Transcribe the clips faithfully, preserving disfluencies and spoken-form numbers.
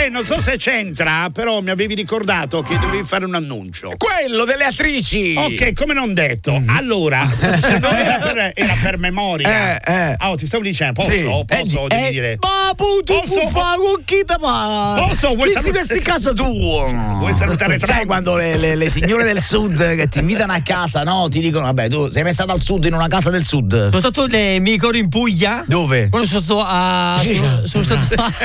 Eh, non so se c'entra, però mi avevi ricordato che dovevi fare un annuncio. Quello delle attrici. Ok, come non detto. Mm-hmm. Allora, no, era, per, era per memoria. Eh, eh. Oh, ti stavo dicendo, posso? Sì. Posso, eh, devi eh, dire. Ma tu posso fare con chi te pa? Posso? Vuoi chi si salutare? in casa tuo? Vuoi salutare Trump? Sai quando le, le, le signore del sud che ti invitano a casa, no? Ti dicono, vabbè, tu sei mai stato al sud in una casa del sud? Sono stato, le, mi ricordo, in Puglia. Dove? Quando sono stato a. Sono, sono stato a.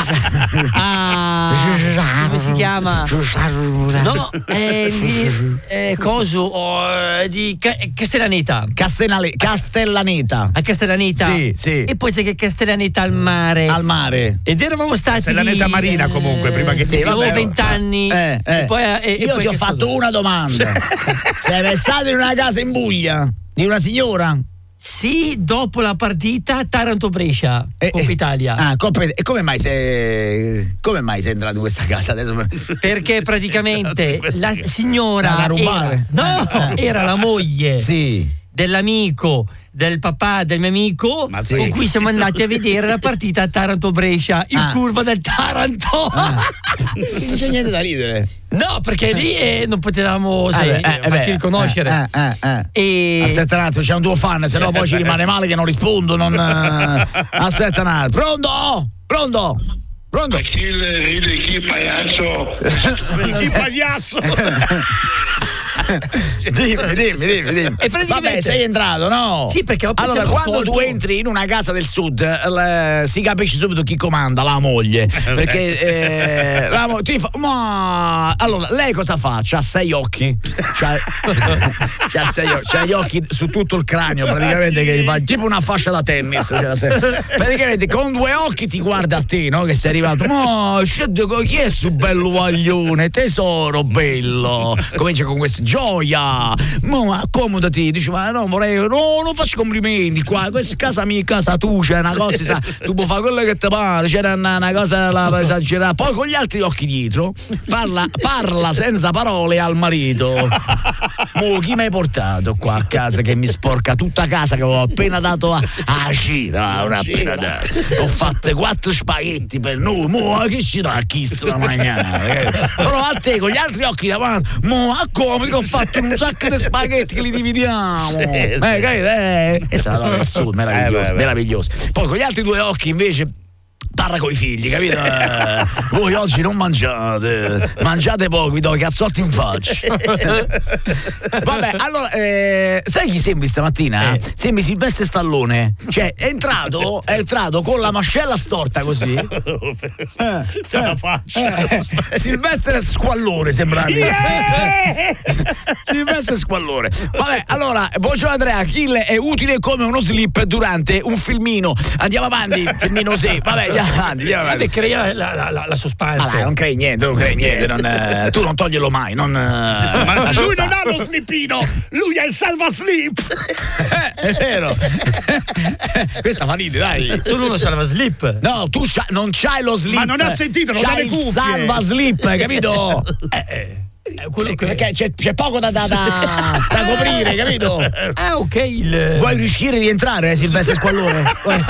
a come si chiama? No, eh, di, eh, coso oh, di Castellaneta. Castellale, Castellaneta. A Castellaneta. Sì, sì. E poi c'è che Castellaneta al mare. Al mare. Ed eravamo stati. Castellaneta Marina, comunque, eh, prima che sì, avevamo vent'anni. Eh, eh. E poi, e, Io e poi ti ho fatto stato? una domanda. Sei mai stato in una casa in Puglia? Di una signora? Sì, dopo la partita Taranto-Brescia, Eh, Coppa eh. Italia. Ah, Coppa Italia. E come mai sei come mai sei entrato in questa casa adesso? Perché praticamente la signora Da rubare? era, no, era la moglie Sì. dell'amico del papà del mio amico, Ma sì. con cui siamo andati a vedere la partita a Taranto-Brescia in Ah. curva del Taranto. Ah. Non c'è niente da ridere. No, perché lì eh, non potevamo Eh, sai, beh, eh, farci beh, riconoscere. eh, eh, eh. E Aspetta un attimo, c'è un tuo fan, se no poi ci rimane male che non rispondo. Non, eh. Aspetta un attimo. Pronto? Pronto? Pronto? Chi ride, chi pagliaccio? Chi pagliasso? dimmi, dimmi, dimmi, dimmi. E praticamente- Vabbè, sei entrato, no? Sì, perché ho allora, pensato quando tu colto- entri in una casa del sud, eh, si capisce subito chi comanda, la moglie. Perché eh, la mo- ti fa, ma allora, lei cosa fa? C'ha sei occhi. C'ha, c'ha, sei occhi. C'ha gli occhi su tutto il cranio, praticamente, che fa tipo una fascia da tennis. Cioè, la se- praticamente con due occhi ti guarda a te, no? Che sei arrivato. Ma scendo, chi è sto bello guaglione? Tesoro bello. Comincia con questa gioia. Ma accomodati, dici, ma no, vorrei. No, non faccio complimenti qua. Questa è casa mia, casa tua, c'è una cosa, sa, tu puoi fare quello che ti pare, c'era una, una cosa la, esagerata. Poi con gli altri occhi dietro parla, parla senza parole al marito. Mo chi mi hai portato qua a casa che mi sporca tutta casa che avevo appena dato a, a Cina, una appena dato. Ho fatto quattro spaghetti per noi, mo che ci dà chissà da mangiare. Però a te con gli altri occhi davanti, mo a come che ho fatto un sacco di spaghetti che li dividiamo. Sì, sì. Eh, capito? Eh, e sarà del sud, meraviglioso, Eh, beh, beh. meraviglioso. Poi con gli altri due occhi invece parla coi figli, capito? Eh, voi oggi non mangiate, mangiate poco, vi do i cazzotti in faccia. Vabbè, allora, eh, sai chi sembri stamattina? Eh. Sembri Silvestre Stallone. Cioè, è entrato, è entrato con la mascella storta così. Eh, Ce la faccio. eh, Silvestre Squallore sembrava. Yeah! Silvestre Squallore. Vabbè, allora, buongiorno Andrea, Kill è utile come uno slip durante un filmino. Andiamo avanti, filmino sì. Vabbè, andiamo avanti, andiamo avanti. Vabbè, crea la, la, la, la suspense. Ma dai, non crei niente, non crei niente, non, eh, tu non toglierlo mai, non. eh, Ma lascia lui stare. non ha lo slipino, lui è il salva slip. Eh, è vero. Questa fa ridere, dai. Solo uno salva slip. No, tu c'ha- non c'hai lo slip. Ma non ha sentito, non ha c'hai le il cuffie. salva slip, capito? Eh, eh. Eh, quello che... Perché c'è, c'è poco da, da, da, da coprire, capito? Ah, ok, il... Vuoi riuscire a rientrare, eh, Silvestre Squallore?